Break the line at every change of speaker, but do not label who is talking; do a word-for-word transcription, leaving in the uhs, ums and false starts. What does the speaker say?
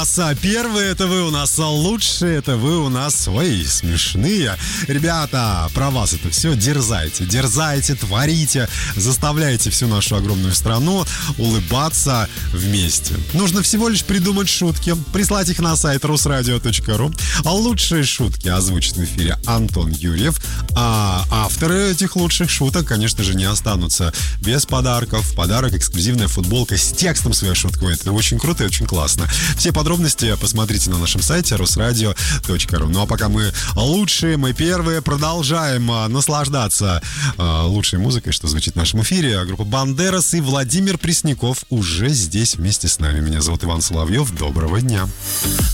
Первые это вы у нас, а лучшие это вы у нас. Ой, смешные. Ребята, про вас это все. Дерзайте, дерзайте, творите, заставляйте всю нашу огромную страну улыбаться вместе. Нужно всего лишь придумать шутки, прислать их на сайт русрадио точка ру. А лучшие шутки озвучит в эфире Антон Юрьев. А авторы этих лучших шуток, конечно же, не останутся без подарков. В подарок эксклюзивная футболка с текстом своей шутки. Это очень круто и очень классно. Все подробности посмотрите на нашем сайте русрадио точка ру. Ну а пока мы лучшие, мы первые, продолжаем наслаждаться лучшей музыкой, что звучит в нашем эфире. Группа Бандерас и Владимир Пресняков уже здесь вместе с нами. Меня зовут Иван Соловьев. Доброго дня.